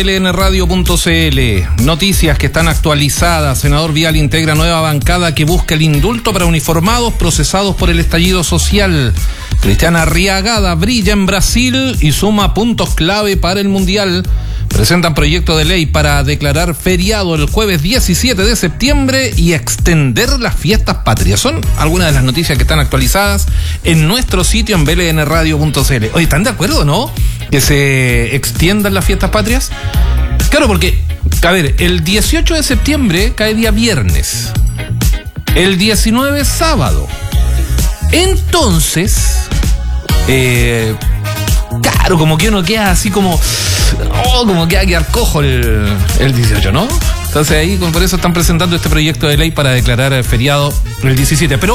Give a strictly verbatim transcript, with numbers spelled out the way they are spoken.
L N radio punto c l. Noticias que están actualizadas. Senador Vial integra nueva bancada que busca el indulto para uniformados procesados por el estallido social. Cristiana Arriagada brilla en Brasil y suma puntos clave para el Mundial. Presentan proyecto de ley para declarar feriado el jueves diecisiete de septiembre y extender las fiestas patrias. Son algunas de las noticias que están actualizadas en nuestro sitio en L N radio punto c l. Oye, ¿están de acuerdo, no? Que se extiendan las fiestas patrias. Claro, porque, a ver, el dieciocho de septiembre cae día viernes. El diecinueve es sábado. Entonces, eh, claro, como que uno queda así como, oh, como que va a quedar cojo el, el dieciocho, ¿no? Entonces ahí, por eso están presentando este proyecto de ley para declarar feriado el diecisiete. Pero